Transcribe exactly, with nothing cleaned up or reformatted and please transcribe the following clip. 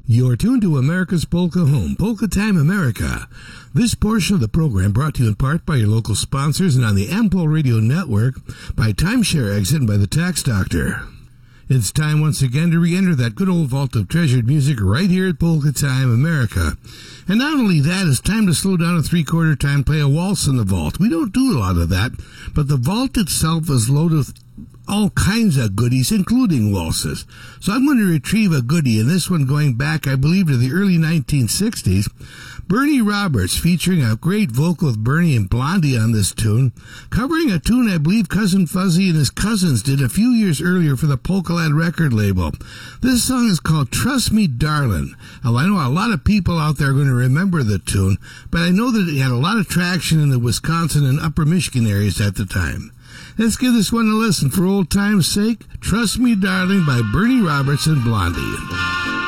You're tuned to America's Polka Home, Polka Time America. This portion of the program brought to you in part by your local sponsors and on the Ampol Radio Network, by Timeshare Exit and by the Tax Doctor. It's time once again to re-enter that good old vault of treasured music right here at Polka Time America. And not only that, it's time to slow down a three-quarter time, play a waltz in the vault. We don't do a lot of that, but the vault itself is loaded with all kinds of goodies, including waltzes. So I'm going to retrieve a goodie, and this one going back, I believe, to the early nineteen sixties. Bernie Roberts, featuring a great vocal with Bernie and Blondie on this tune, covering a tune I believe Cousin Fuzzy and his cousins did a few years earlier for the Polka-Lad record label. This song is called Trust Me Darlin'. Now, I know a lot of people out there are going to remember the tune, but I know that it had a lot of traction in the Wisconsin and Upper Michigan areas at the time. Let's give this one a listen for old time's sake. Trust Me Darling by Bernie Roberts and Blondie.